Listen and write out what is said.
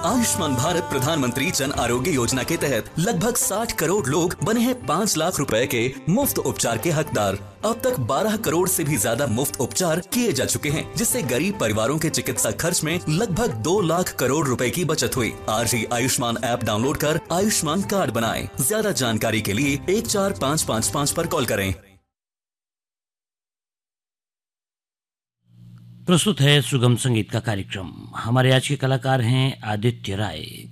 आयुष्मान भारत प्रधानमंत्री जन आरोग्य योजना के तहत लगभग 60 करोड़ लोग बने हैं 5 लाख रुपए के मुफ्त उपचार के हकदार। अब तक 12 करोड़ से भी ज्यादा मुफ्त उपचार किए जा चुके हैं, जिससे गरीब परिवारों के चिकित्सा खर्च में लगभग 2 लाख करोड़ रुपए की बचत हुई। आज ही आयुष्मान ऐप डाउनलोड कर आयुष्मान कार्ड बनाएं। ज्यादा जानकारी के लिए 14555 पर कॉल करें। प्रस्तुत है सुगम संगीत का कार्यक्रम। हमारे आज के कलाकार हैं आदित्य राय।